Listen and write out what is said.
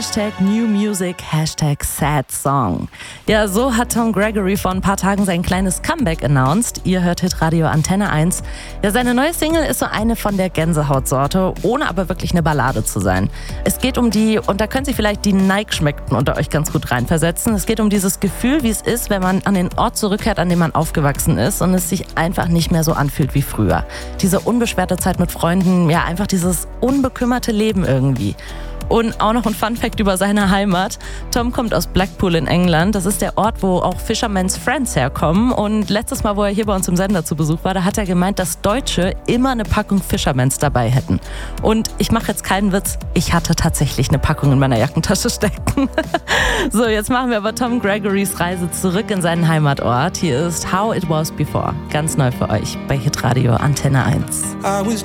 #NewMusic, #SadSong. Ja, so hat Tom Gregory vor ein paar Tagen sein kleines Comeback announced. Ihr hört Hitradio Antenne 1. Ja, seine neue Single ist so eine von der Gänsehautsorte, ohne aber wirklich eine Ballade zu sein. Es geht um die, und da können sich vielleicht die Nike-Schmeckten unter euch ganz gut reinversetzen, es geht um dieses Gefühl, wie es ist, wenn man an den Ort zurückkehrt, an dem man aufgewachsen ist und es sich einfach nicht mehr so anfühlt wie früher. Diese unbeschwerte Zeit mit Freunden, ja, einfach dieses unbekümmerte Leben irgendwie. Und auch noch ein Funfact über seine Heimat. Tom kommt aus Blackpool in England. Das ist der Ort, wo auch Fisherman's Friends herkommen. Und letztes Mal, wo er hier bei uns im Sender zu Besuch war, da hat er gemeint, dass Deutsche immer eine Packung Fisherman's dabei hätten. Und ich mache jetzt keinen Witz, ich hatte tatsächlich eine Packung in meiner Jackentasche stecken. So, jetzt machen wir aber Tom Gregorys Reise zurück in seinen Heimatort. Hier ist How It Was Before. Ganz neu für euch bei Hitradio Antenne 1. I was